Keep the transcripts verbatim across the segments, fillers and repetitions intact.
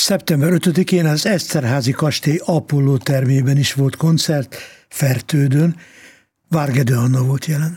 szeptember ötödikén az Eszterházy kastély Apollo termében is volt koncert, Fertődön. Várgedő Anna volt jelen.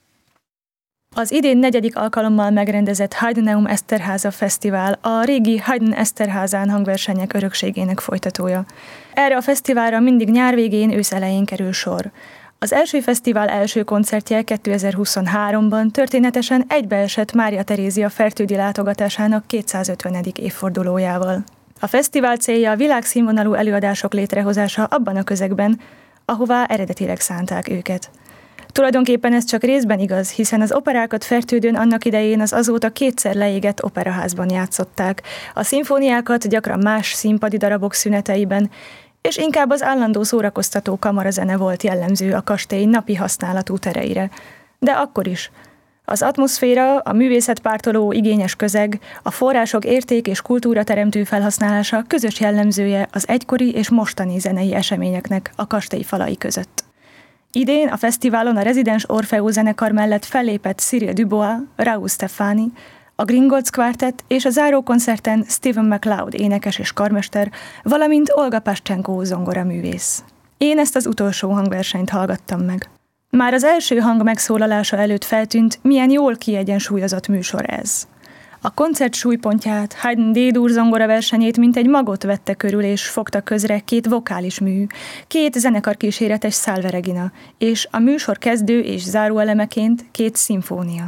Az idén negyedik alkalommal megrendezett Heideneum Eszterháza Fesztivál a régi Haydn Eszterházán hangversenyek örökségének folytatója. Erre a fesztiválra mindig nyár végén, ősz elején kerül sor. Az első fesztivál első koncertje kétezer-huszonháromban történetesen egybeesett Mária Terézia fertődi látogatásának kétszázötvenedik évfordulójával. A fesztivál célja a világszínvonalú előadások létrehozása abban a közegben, ahová eredetileg szánták őket. Tulajdonképpen ez csak részben igaz, hiszen az operákat Fertődön annak idején az azóta kétszer leégett operaházban játszották, a szimfóniákat gyakran más színpadi darabok szüneteiben, és inkább az állandó szórakoztató kamarazene volt jellemző a kastély napi használatú tereire. De akkor is. Az atmoszféra, a művészetpártoló igényes közeg, a források érték és kultúra teremtő felhasználása közös jellemzője az egykori és mostani zenei eseményeknek a kastély falai között. Idén a fesztiválon a rezidens Orfeó zenekar mellett fellépett Cyril Dubois, Raúl Stefani, a Gringolds Quartet és a zárókoncerten Stephen MacLeod énekes és karmester, valamint Olga Paschenko zongoraművész. Én ezt az utolsó hangversenyt hallgattam meg. Már az első hang megszólalása előtt feltűnt, milyen jól kiegyensúlyozott műsor ez. A koncert súlypontját, Haydn D-dur zongoraversenyét mint egy magot vette körül és fogta közre két vokális mű, két zenekarkíséretes Salve Regina, és a műsor kezdő és záróelemeként két szimfónia.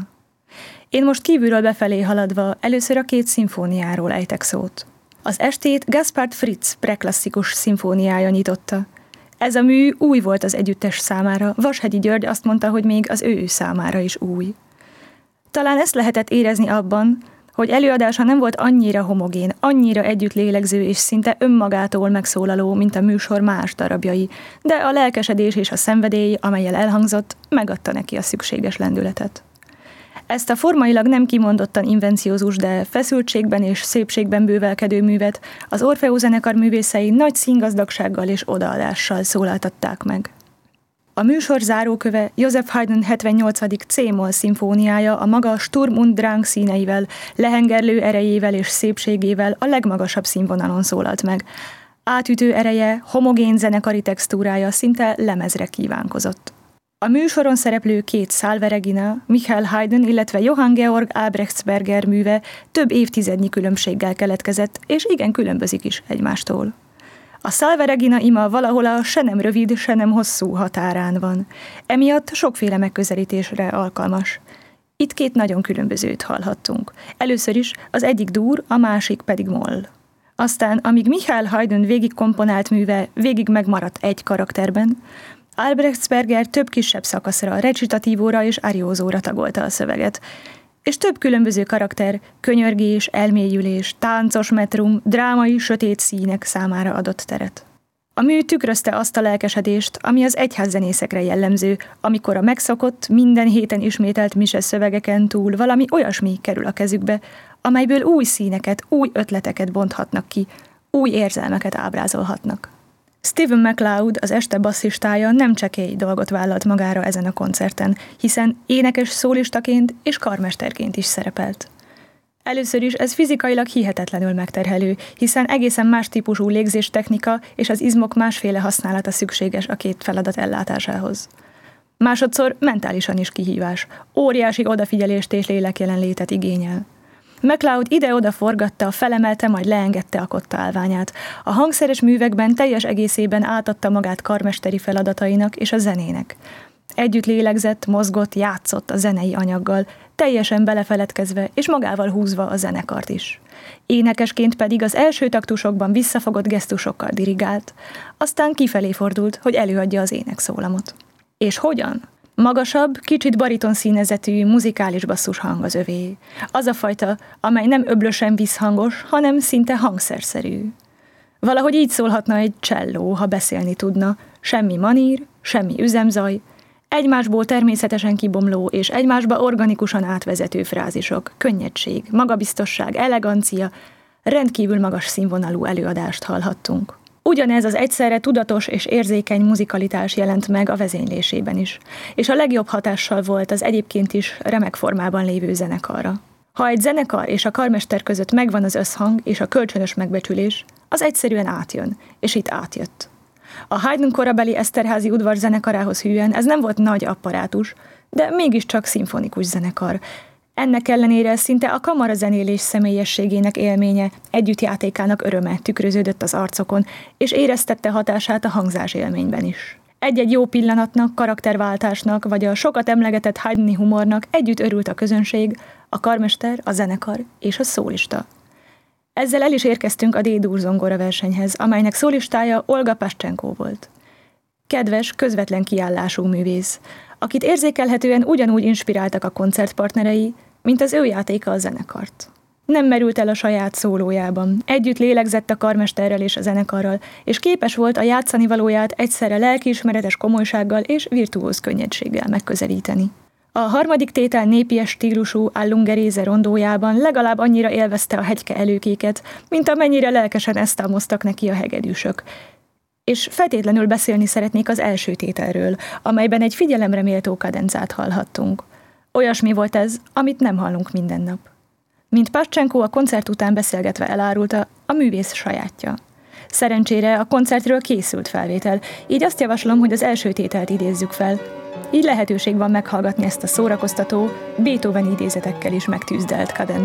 Én most kívülről befelé haladva először a két szimfóniáról ejtek szót. Az estét Gaspard Fritz preklasszikus szimfóniája nyitotta. Ez a mű új volt az együttes számára, Vashegyi György azt mondta, hogy még az ő számára is új. Talán ezt lehetett érezni abban, hogy előadása nem volt annyira homogén, annyira együtt lélegző és szinte önmagától megszólaló, mint a műsor más darabjai, de a lelkesedés és a szenvedély, amellyel elhangzott, megadta neki a szükséges lendületet. Ezt a formailag nem kimondottan invenciózus, de feszültségben és szépségben bővelkedő művet az Orfeó zenekar művészei nagy színgazdagsággal és odaadással szólaltatták meg. A műsor záróköve Joseph Haydn hetvennyolcadik C-moll szimfóniája a maga Sturm und Drang színeivel, lehengerlő erejével és szépségével a legmagasabb színvonalon szólalt meg. Átütő ereje, homogén zenekari textúrája szinte lemezre kívánkozott. A műsoron szereplő két Salve Regina, Michael Haydn, illetve Johann Georg Albrechtsberger műve több évtizednyi különbséggel keletkezett, és igen különbözik is egymástól. A Salve Regina ima valahol a se nem rövid, se nem hosszú határán van. Emiatt sokféle megközelítésre alkalmas. Itt két nagyon különbözőt hallhattunk. Először is az egyik dur, a másik pedig moll. Aztán, amíg Michael Haydn végig komponált műve végig megmaradt egy karakterben, Albrechtsberger több kisebb szakaszra, recitatívóra és ariózóra tagolta a szöveget, és több különböző karakter, könyörgés, elmélyülés, táncos metrum, drámai, sötét színek számára adott teret. A mű tükrözte azt a lelkesedést, ami az egyházzenészekre jellemző, amikor a megszokott, minden héten ismételt mise szövegeken túl valami olyasmi kerül a kezükbe, amelyből új színeket, új ötleteket bonthatnak ki, új érzelmeket ábrázolhatnak. Stephen MacLeod, az este basszistája nem csekély dolgot vállalt magára ezen a koncerten, hiszen énekes szólistaként és karmesterként is szerepelt. Először is ez fizikailag hihetetlenül megterhelő, hiszen egészen más típusú légzéstechnika és az izmok másféle használata szükséges a két feladat ellátásához. Másodszor mentálisan is kihívás, óriási odafigyelést és lélekjelenlétet igényel. MacLeod ide-oda forgatta, felemelte, majd leengedte a kotta állványát. A hangszeres művekben teljes egészében átadta magát karmesteri feladatainak és a zenének. Együtt lélegzett, mozgott, játszott a zenei anyaggal, teljesen belefeledkezve és magával húzva a zenekart is. Énekesként pedig az első taktusokban visszafogott gesztusokkal dirigált, aztán kifelé fordult, hogy előadja az énekszólamot. És hogyan? Magasabb, kicsit baritonszínezetű, muzikális basszushang az övé. Az a fajta, amely nem öblösen visszhangos, hanem szinte hangszerszerű. Valahogy így szólhatna egy cselló, ha beszélni tudna. Semmi manír, semmi üzemzaj, egymásból természetesen kibomló és egymásba organikusan átvezető frázisok, könnyedség, magabiztosság, elegancia, rendkívül magas színvonalú előadást hallhattunk. Ugyanez az egyszerre tudatos és érzékeny muzikalitás jelent meg a vezénylésében is, és a legjobb hatással volt az egyébként is remek formában lévő zenekarra. Ha egy zenekar és a karmester között megvan az összhang és a kölcsönös megbecsülés, az egyszerűen átjön, és itt átjött. A Haydn korabeli Eszterházy udvar zenekarához hűen ez nem volt nagy apparátus, de mégiscsak szimfonikus zenekar. Ennek ellenére szinte a kamarazenélés személyességének élménye, együttjátékának öröme tükröződött az arcokon, és éreztette hatását a hangzás élményben is. Egy-egy jó pillanatnak, karakterváltásnak, vagy a sokat emlegetett Haydni humornak együtt örült a közönség, a karmester, a zenekar és a szólista. Ezzel el is érkeztünk a D-dur zongora versenyhez, amelynek szólistája Olga Paschenko volt. Kedves, közvetlen kiállású művész, akit érzékelhetően ugyanúgy inspiráltak a koncertpartnerei, mint az ő játéka a zenekart. Nem merült el a saját szólójában, együtt lélegzett a karmesterrel és a zenekarral, és képes volt a játszani valóját egyszerre lelkiismeretes komolysággal és virtuóz könnyedséggel megközelíteni. A harmadik tétel népies stílusú Allungerese rondójában legalább annyira élvezte a hegyke előkéket, mint amennyire lelkesen esztámoztak neki a hegedűsök. És feltétlenül beszélni szeretnék az első tételről, amelyben egy figyelemre méltó kadencát hallhattunk. Olyasmi volt ez, amit nem hallunk minden nap. Mint Paschenko a koncert után beszélgetve elárulta, a művész sajátja. Szerencsére a koncertről készült felvétel, így azt javaslom, hogy az első tételt idézzük fel. Így lehetőség van meghallgatni ezt a szórakoztató, Beethoven idézetekkel is megtűzdelt kadencát.